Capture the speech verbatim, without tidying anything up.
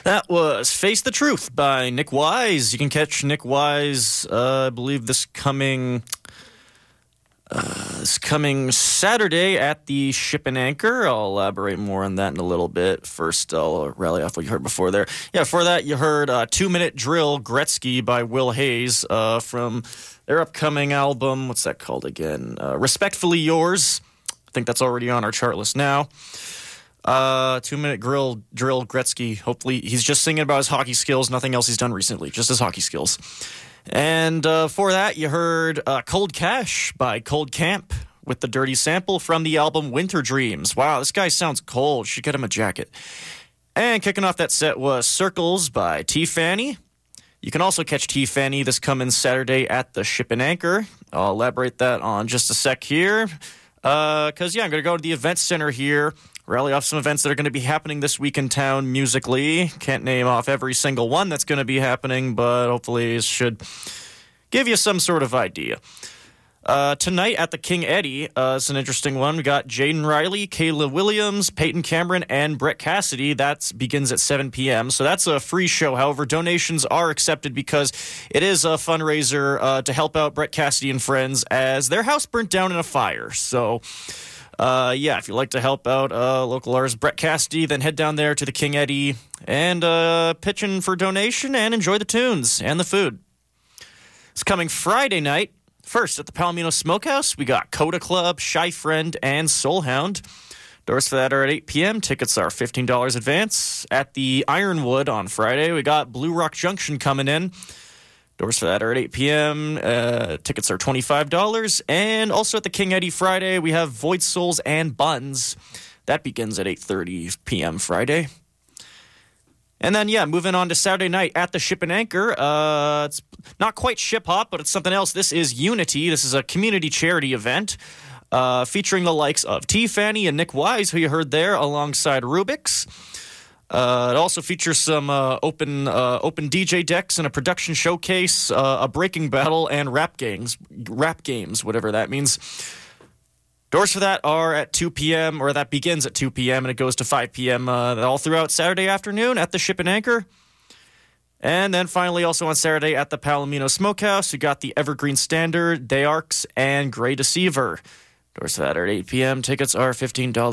That was Face the Truth by Nick Wise. You can catch Nick Wise, uh, I believe, this coming uh, this coming Saturday at the Ship and Anchor. I'll elaborate more on that in a little bit. First, I'll rally off what you heard before there. Yeah, before that, you heard uh, Two Minute Drill Gretzky by Will Hayes uh, from their upcoming album. What's that called again? Uh, Respectfully Yours. I think that's already on our chart list now. Uh, two-minute grill drill Gretzky. Hopefully, he's just singing about his hockey skills. Nothing else he's done recently, just his hockey skills. And uh, for that, you heard uh, Cold Cash by Cold Camp with the dirty sample from the album Winter Dreams. Wow, this guy sounds cold. Should get him a jacket. And kicking off that set was Circles by T. Fanny. You can also catch T. Fanny this coming Saturday at the Ship and Anchor. I'll elaborate that on just a sec here. Because, uh, yeah, I'm going to go to the event center here, rally off some events that are going to be happening this week in town musically. Can't name off every single one that's going to be happening, but hopefully it should give you some sort of idea. Uh, tonight at the King Eddie, uh, it's an interesting one. We got Jaden Riley, Kayla Williams, Peyton Cameron, and Brett Cassidy. That begins at seven p.m., so that's a free show. However, donations are accepted because it is a fundraiser uh, to help out Brett Cassidy and friends as their house burnt down in a fire. So, uh, yeah, if you'd like to help out uh, local artist Brett Cassidy, then head down there to the King Eddie and uh, pitch in for donation and enjoy the tunes and the food. It's coming Friday night. First, at the Palomino Smokehouse, we got Coda Club, Shy Friend, and Soulhound. Doors for that are at eight p.m. Tickets are fifteen dollars advance. At the Ironwood on Friday, we got Blue Rock Junction coming in. Doors for that are at eight p.m. Uh, tickets are twenty-five dollars. And also at the King Eddie Friday, we have Void Souls and Buns. That begins at eight thirty p.m. Friday. And then, yeah, moving on to Saturday night at the Ship and Anchor. Uh, it's not quite Ship Hop, but it's something else. This is Unity. This is a community charity event uh, featuring the likes of T. Fanny and Nick Wise, who you heard there, alongside Rubik's. Uh, it also features some uh, open uh, open D J decks and a production showcase, uh, a breaking battle, and rap games, rap games, whatever that means. Doors for that are at two p.m., or that begins at two p.m., and it goes to five p.m. Uh, all throughout Saturday afternoon at the Ship and Anchor. And then finally, also on Saturday at the Palomino Smokehouse, you got the Evergreen Standard, Dayarks, and Grey Deceiver. Doors for that are at eight p.m. Tickets are fifteen dollars.